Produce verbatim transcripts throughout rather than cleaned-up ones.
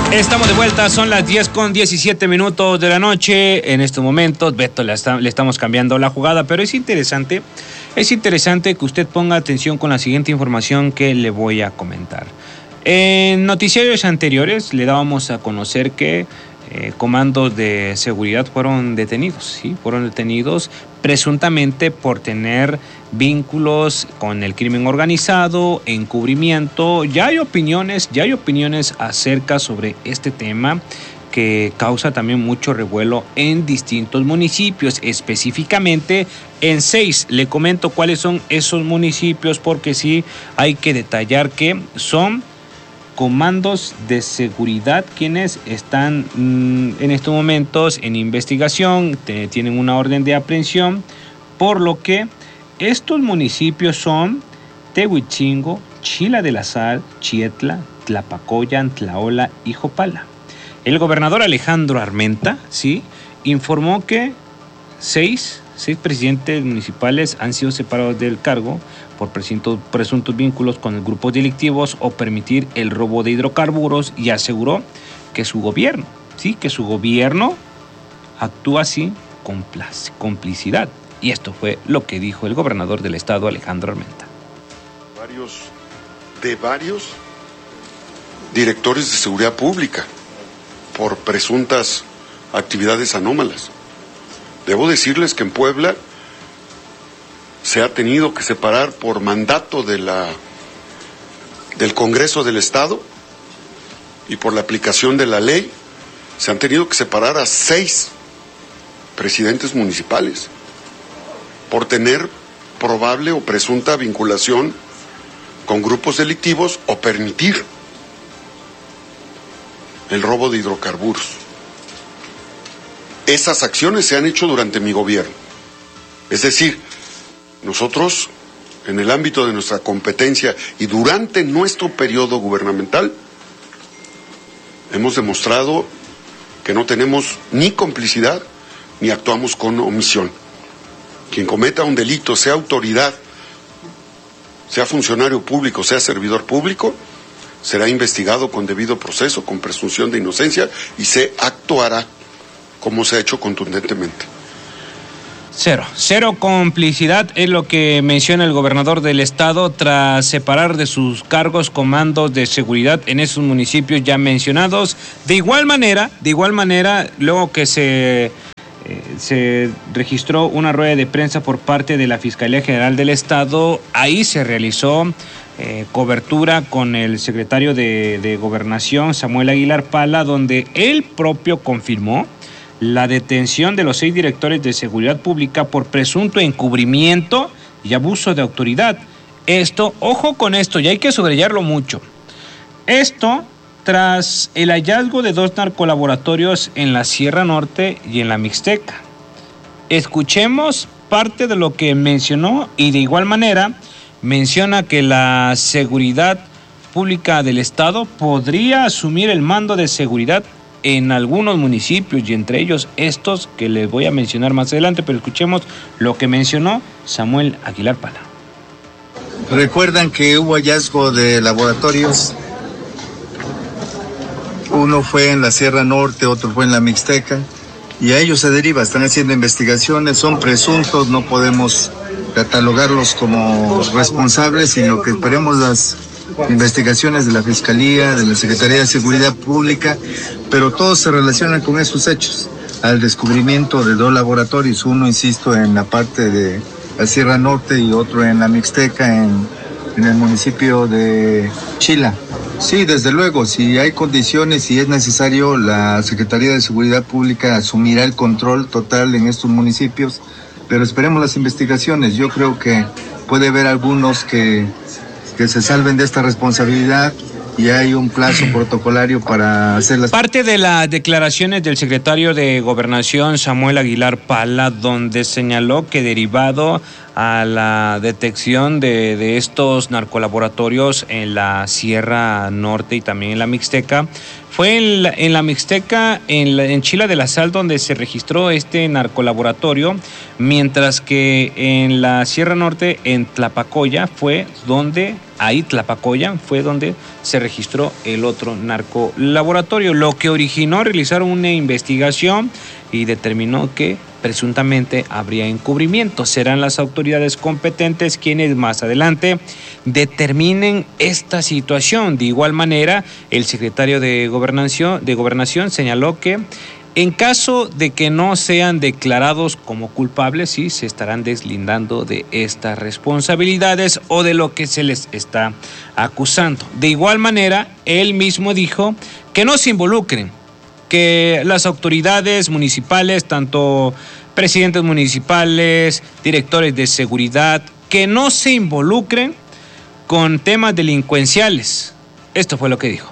Estamos de vuelta, son las diez con diecisiete minutos de la noche. En estos momentos, Beto, le, está, le estamos cambiando la jugada, pero es interesante, es interesante que usted ponga atención con la siguiente información que le voy a comentar. En noticiarios anteriores le dábamos a conocer que eh, comandos de seguridad fueron detenidos, ¿sí? Fueron detenidos presuntamente por tener vínculos con el crimen organizado, encubrimiento. Ya hay opiniones, ya hay opiniones acerca sobre este tema que causa también mucho revuelo en distintos municipios, específicamente en seis. Le comento cuáles son esos municipios porque sí hay que detallar que son comandos de seguridad quienes están mmm, en estos momentos en investigación, te, tienen una orden de aprehensión, por lo que estos municipios son Tehuichingo, Chila de la Sal, Chietla, Tlapacoyan, Tlaola y Jopala. El gobernador Alejandro Armenta, sí, informó que seis, seis presidentes municipales han sido separados del cargo por presuntos, presuntos vínculos con grupos delictivos o permitir el robo de hidrocarburos, y aseguró que su gobierno, sí, que su gobierno actúa sin complicidad. Y esto fue lo que dijo el gobernador del estado, Alejandro Armenta. Varios, de varios directores de seguridad pública por presuntas actividades anómalas. Debo decirles que en Puebla se ha tenido que separar por mandato de la, del Congreso del Estado y por la aplicación de la ley, se han tenido que separar a seis presidentes municipales por tener probable o presunta vinculación con grupos delictivos o permitir el robo de hidrocarburos. Esas acciones se han hecho durante mi gobierno. Es decir, nosotros, en el ámbito de nuestra competencia y durante nuestro periodo gubernamental, hemos demostrado que no tenemos ni complicidad ni actuamos con omisión. Quien cometa un delito, sea autoridad, sea funcionario público, sea servidor público, será investigado con debido proceso, con presunción de inocencia, y se actuará como se ha hecho contundentemente. Cero, cero complicidad es lo que menciona el gobernador del estado tras separar de sus cargos comandos de seguridad en esos municipios ya mencionados. De igual manera, de igual manera, luego que se, eh, se registró una rueda de prensa por parte de la Fiscalía General del Estado, ahí se realizó eh, cobertura con el secretario de, de Gobernación, Samuel Aguilar Pala, donde él propio confirmó la detención de los seis directores de seguridad pública por presunto encubrimiento y abuso de autoridad. Esto, ojo con esto, y hay que subrayarlo mucho. Esto tras el hallazgo de dos narcolaboratorios en la Sierra Norte y en la Mixteca. Escuchemos parte de lo que mencionó y de igual manera menciona que la seguridad pública del Estado podría asumir el mando de seguridad en algunos municipios y entre ellos estos que les voy a mencionar más adelante, pero escuchemos lo que mencionó Samuel Aguilar Pala. Recuerdan que hubo hallazgo de laboratorios, uno fue en la Sierra Norte, otro fue en la Mixteca, y a ellos se deriva, están haciendo investigaciones, son presuntos, no podemos catalogarlos como responsables, sino que esperemos las investigaciones de la Fiscalía, de la Secretaría de Seguridad Pública, pero todos se relacionan con esos hechos, al descubrimiento de dos laboratorios, uno, insisto, en la parte de la Sierra Norte y otro en la Mixteca, en, en el municipio de Chila. Sí, desde luego, si hay condiciones, si es necesario, la Secretaría de Seguridad Pública asumirá el control total en estos municipios, pero esperemos las investigaciones. Yo creo que puede haber algunos que que se salven de esta responsabilidad y hay un plazo protocolario para hacer las... Parte de las declaraciones del secretario de Gobernación, Samuel Aguilar Pala, donde señaló que derivado a la detección de, de estos narcolaboratorios en la Sierra Norte y también en la Mixteca. Fue en la, en la Mixteca, en, la, en Chila de la Sal, donde se registró este narcolaboratorio, mientras que en la Sierra Norte, en Tlapacoya, fue donde, ahí Tlapacoya, fue donde se registró el otro narcolaboratorio, lo que originó realizar una investigación y determinó que presuntamente habría encubrimiento. Serán las autoridades competentes quienes más adelante determinen esta situación. De igual manera, el secretario de Gobernación, de Gobernación señaló que en caso de que no sean declarados como culpables, sí, se estarán deslindando de estas responsabilidades o de lo que se les está acusando. De igual manera, él mismo dijo que no se involucren, que las autoridades municipales, tanto presidentes municipales, directores de seguridad, que no se involucren con temas delincuenciales. Esto fue lo que dijo.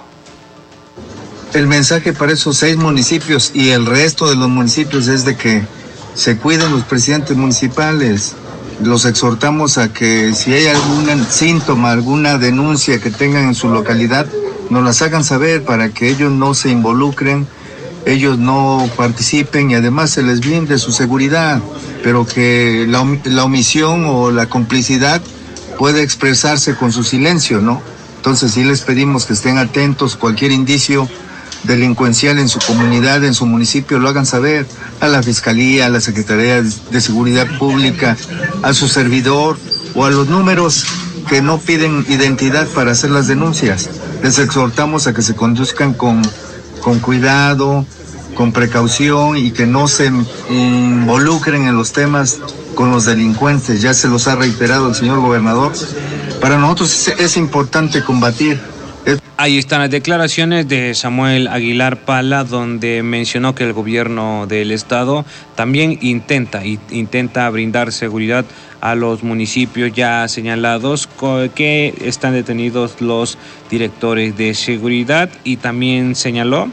El mensaje para esos seis municipios y el resto de los municipios es de que se cuiden los presidentes municipales. Los exhortamos a que si hay algún síntoma, alguna denuncia que tengan en su localidad, nos las hagan saber para que ellos no se involucren, ellos no participen y además se les brinde su seguridad, pero que la, la omisión o la complicidad puede expresarse con su silencio, ¿no? Entonces sí les pedimos que estén atentos, cualquier indicio delincuencial en su comunidad, en su municipio, lo hagan saber a la Fiscalía, a la Secretaría de Seguridad Pública, a su servidor o a los números que no piden identidad para hacer las denuncias. Les exhortamos a que se conduzcan con, con cuidado, con precaución y que no se involucren en los temas con los delincuentes. Ya se los ha reiterado el señor gobernador. Para nosotros es, es importante combatir. Es... Ahí están las declaraciones de Samuel Aguilar Pala, donde mencionó que el gobierno del estado también intenta, intenta brindar seguridad a los municipios ya señalados, que están detenidos los directores de seguridad, y también señaló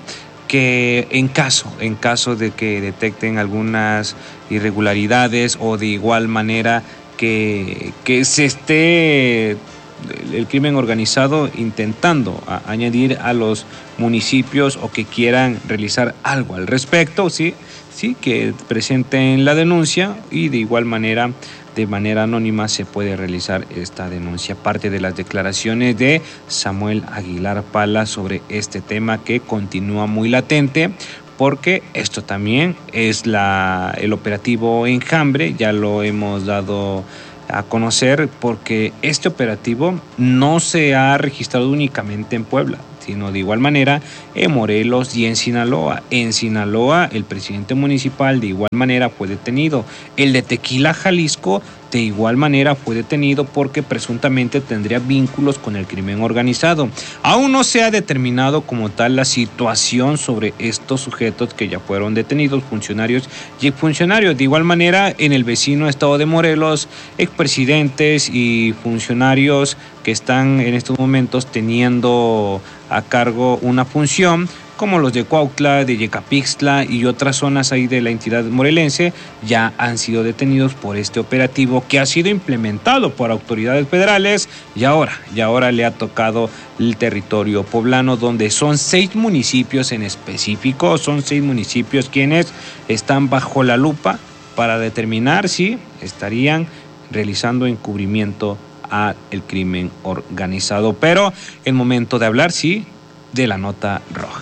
que en caso, en caso de que detecten algunas irregularidades o de igual manera que, que se esté el crimen organizado intentando a, añadir a los municipios o que quieran realizar algo al respecto, sí, sí, que presenten la denuncia y de igual manera, de manera anónima se puede realizar esta denuncia. Parte de las declaraciones de Samuel Aguilar Pala sobre este tema que continúa muy latente, porque esto también es la, el operativo Enjambre, ya lo hemos dado a conocer, porque este operativo no se ha registrado únicamente en Puebla, sino de igual manera en Morelos y en Sinaloa. En Sinaloa el presidente municipal de igual manera fue detenido. El de Tequila, Jalisco, de igual manera fue detenido porque presuntamente tendría vínculos con el crimen organizado. Aún no se ha determinado como tal la situación sobre estos sujetos que ya fueron detenidos, funcionarios y exfuncionarios. De igual manera, en el vecino estado de Morelos, expresidentes y funcionarios que están en estos momentos teniendo a cargo una función, como los de Cuautla, de Yecapixtla y otras zonas ahí de la entidad morelense, ya han sido detenidos por este operativo que ha sido implementado por autoridades federales y ahora, y ahora le ha tocado el territorio poblano, donde son seis municipios en específico, son seis municipios quienes están bajo la lupa para determinar si estarían realizando encubrimiento al crimen organizado. Pero el momento de hablar, sí, de la nota roja.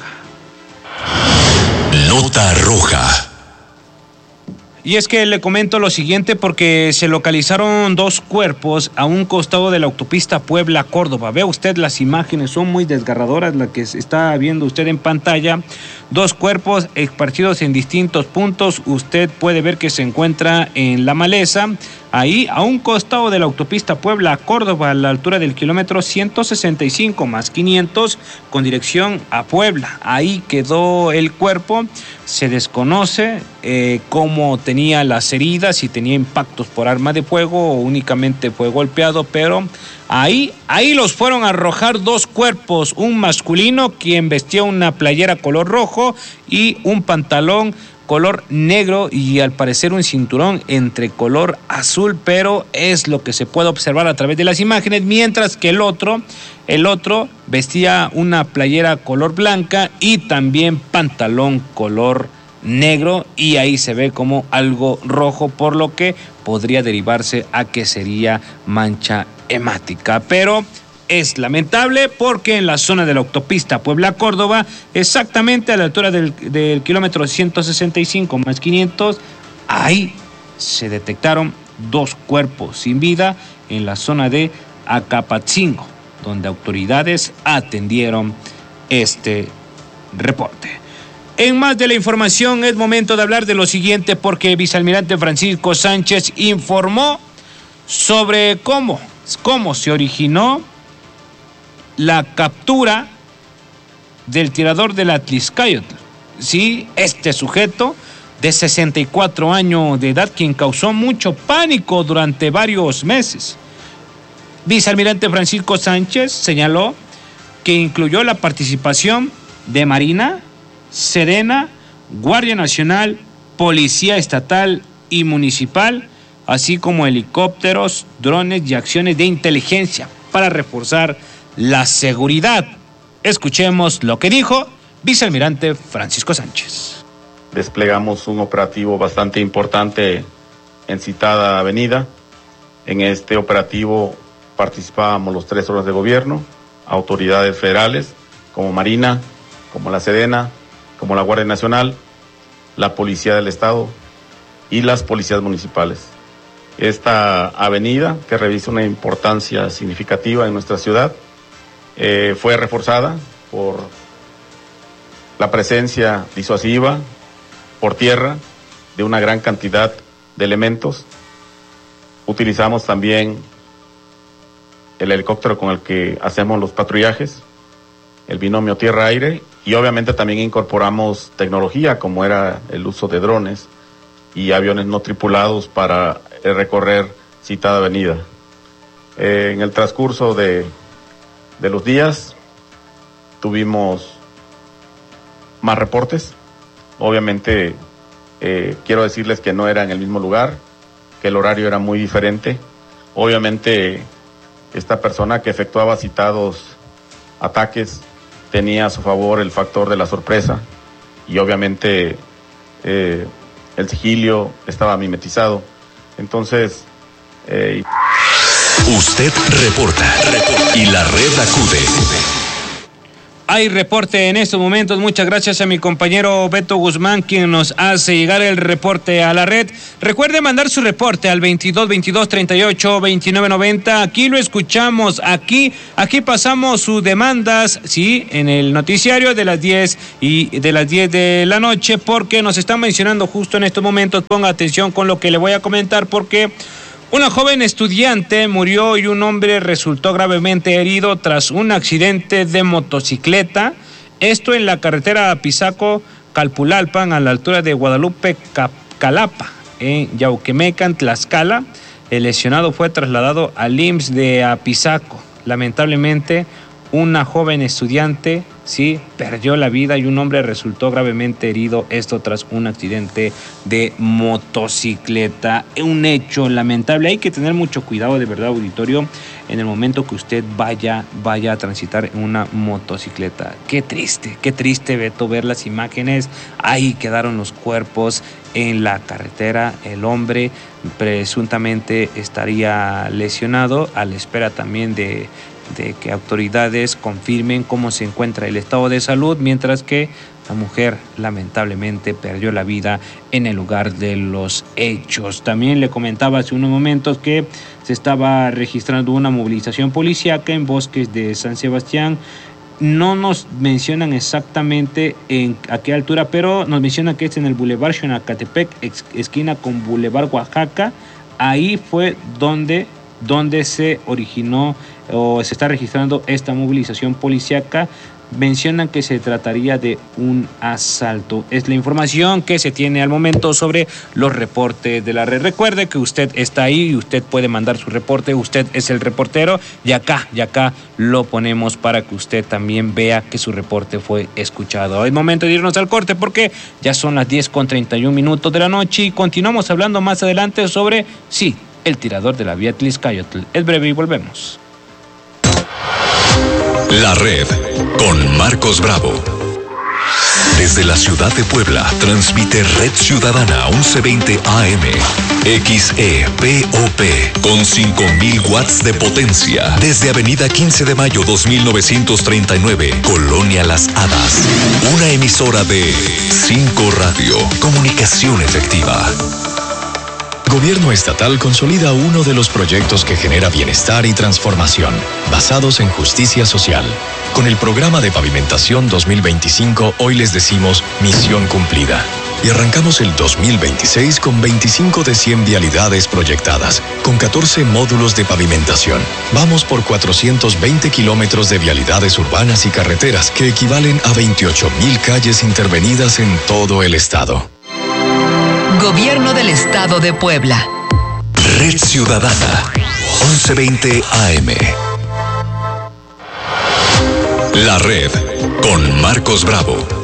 Nota roja. Y es que le comento lo siguiente porque se localizaron dos cuerpos a un costado de la autopista Puebla-Córdoba. Ve usted las imágenes, son muy desgarradoras las que está viendo usted en pantalla. Dos cuerpos esparcidos en distintos puntos. Usted puede ver que se encuentra en la maleza, ahí a un costado de la autopista Puebla-Córdoba, a la altura del kilómetro ciento sesenta y cinco más quinientos, con dirección a Puebla. Ahí quedó el cuerpo. Se desconoce eh, cómo tenía las heridas, si tenía impactos por arma de fuego o únicamente fue golpeado, pero ahí, ahí los fueron a arrojar dos cuerpos, un masculino quien vestía una playera color rojo y un pantalón color negro y al parecer un cinturón entre color azul, pero es lo que se puede observar a través de las imágenes, mientras que el otro, el otro vestía una playera color blanca y también pantalón color negro, y ahí se ve como algo rojo, por lo que podría derivarse a que sería mancha hemática, pero es lamentable porque en la zona de la autopista Puebla-Córdoba, exactamente a la altura del, del kilómetro ciento sesenta y cinco más quinientos, ahí se detectaron dos cuerpos sin vida en la zona de Acapatzingo, donde autoridades atendieron este reporte. En más de la información, es momento de hablar de lo siguiente, porque vicealmirante Francisco Sánchez informó sobre cómo, cómo se originó la captura del tirador del Atlixcáyotl. Sí, este sujeto de sesenta y cuatro años de edad, quien causó mucho pánico durante varios meses. Vicealmirante Francisco Sánchez señaló que incluyó la participación de Marina, Sedena, Guardia Nacional, Policía Estatal y Municipal, así como helicópteros, drones y acciones de inteligencia para reforzar la seguridad. Escuchemos lo que dijo vicealmirante Francisco Sánchez. Desplegamos un operativo bastante importante en citada avenida. En este operativo participábamos los tres órdenes de gobierno, autoridades federales como Marina, como la Sedena, como la Guardia Nacional, la Policía del Estado y las policías municipales. Esta avenida, que reviste una importancia significativa en nuestra ciudad, eh, fue reforzada por la presencia disuasiva por tierra de una gran cantidad de elementos. Utilizamos también el helicóptero con el que hacemos los patrullajes, el binomio tierra-aire, y obviamente también incorporamos tecnología como era el uso de drones y aviones no tripulados para recorrer citada avenida. Eh, en el transcurso de, de los días tuvimos más reportes. Obviamente eh, quiero decirles que no era en el mismo lugar, que el horario era muy diferente. Obviamente esta persona que efectuaba citados ataques tenía a su favor el factor de la sorpresa y obviamente eh, el sigilio estaba mimetizado. Entonces... Eh... Usted reporta, reporta y la red acude. Hay reporte en estos momentos. Muchas gracias a mi compañero Beto Guzmán, quien nos hace llegar el reporte a la red. Recuerde mandar su reporte al veintidós veintidós treinta y ocho veintinueve noventa. Aquí lo escuchamos, aquí, aquí pasamos sus demandas, sí, en el noticiario de las diez y de las diez de la noche, porque nos están mencionando justo en estos momentos. Ponga atención con lo que le voy a comentar, porque una joven estudiante murió y un hombre resultó gravemente herido tras un accidente de motocicleta. Esto en la carretera Apizaco-Calpulalpan, a la altura de Guadalupe-Calapa, en Yauquemecan, Tlaxcala. El lesionado fue trasladado al I M S S de Apizaco. Lamentablemente, una joven estudiante sí perdió la vida y un hombre resultó gravemente herido, esto tras un accidente de motocicleta. Un hecho lamentable. Hay que tener mucho cuidado, de verdad, auditorio, en el momento que usted vaya, vaya a transitar en una motocicleta. Qué triste, qué triste, Beto, ver las imágenes. Ahí quedaron los cuerpos en la carretera. El hombre presuntamente estaría lesionado, a la espera también de de que autoridades confirmen cómo se encuentra el estado de salud, mientras que la mujer lamentablemente perdió la vida en el lugar de los hechos. También le comentaba hace unos momentos que se estaba registrando una movilización policíaca en Bosques de San Sebastián. No nos mencionan exactamente en a qué altura, pero nos mencionan que es en el Boulevard Xonacatepec, esquina con Boulevard Oaxaca. Ahí fue donde, donde se originó o se está registrando esta movilización policíaca mencionan que se trataría de un asalto. Es la información que se tiene al momento sobre los reportes de la red. Recuerde que usted está ahí y usted puede mandar su reporte, usted es el reportero y acá, y acá lo ponemos para que usted también vea que su reporte fue escuchado. Es momento de irnos al corte porque ya son las diez con treinta y un minutos de la noche y continuamos hablando más adelante sobre, sí, el tirador de la vía Tlixcayotl. Es breve y volvemos. La red con Marcos Bravo. Desde la ciudad de Puebla, transmite Red Ciudadana once veinte A M. X E P O P con cinco mil watts de potencia. Desde Avenida quince de mayo dos mil novecientos treinta y nueve, Colonia Las Hadas. Una emisora de cinco Radio. Comunicación efectiva. Gobierno estatal consolida uno de los proyectos que genera bienestar y transformación, basados en justicia social. Con el programa de pavimentación dos mil veinticinco, hoy les decimos misión cumplida. Y arrancamos el dos mil veintiséis con veinticinco de cien vialidades proyectadas, con catorce módulos de pavimentación. Vamos por cuatrocientos veinte kilómetros de vialidades urbanas y carreteras, que equivalen a veintiocho mil calles intervenidas en todo el estado. Gobierno del Estado de Puebla. Red Ciudadana, once veinte A M. La red con Marcos Bravo.